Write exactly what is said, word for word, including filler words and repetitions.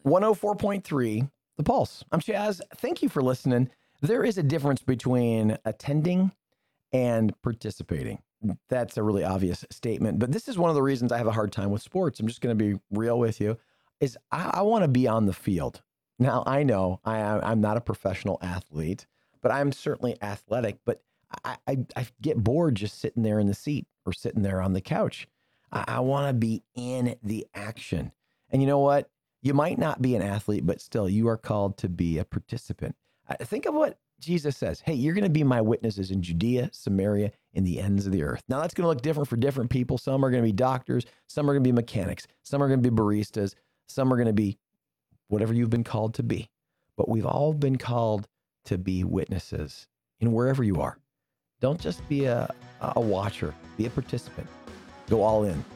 one oh four point three, The Pulse. I'm Chaz. Thank you for listening. There is a difference between attending and participating. That's a really obvious statement, but this is one of the reasons I have a hard time with sports. I'm just going to be real with you, is I, I want to be on the field. Now, I know I, I'm not a professional athlete, but I'm certainly athletic, but I, I, I get bored just sitting there in the seat or sitting there on the couch. I, I want to be in the action. And you know what? You might not be an athlete, but still you are called to be a participant. I, think of what Jesus says. Hey, you're going to be my witnesses in Judea, Samaria, and the ends of the earth. Now that's going to look different for different people. Some are going to be doctors. Some are going to be mechanics. Some are going to be baristas. Some are going to be whatever you've been called to be. But we've all been called to be witnesses in wherever you are. Don't just be a, a watcher. Be a participant. Go all in.